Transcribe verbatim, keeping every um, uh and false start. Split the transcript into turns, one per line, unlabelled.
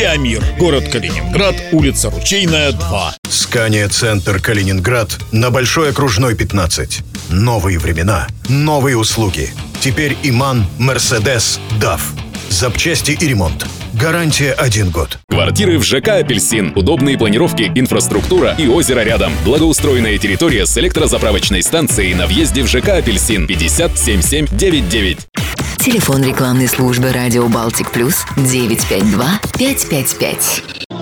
Амир, город Калининград, улица Ручейная, два.
Скания-центр Калининград на Большой Окружной, пятнадцать. Новые времена, новые услуги. Теперь ИМАН, Мерседес, даф. Запчасти и ремонт. Гарантия один год.
Квартиры в ЖК «Апельсин». Удобные планировки, инфраструктура и озеро рядом. Благоустроенная территория с электрозаправочной станцией на въезде в ЖК «Апельсин». пятьдесят семь семь девять девять.
Телефон рекламной службы «Радио Балтик Плюс» девять пять два пять пять пять.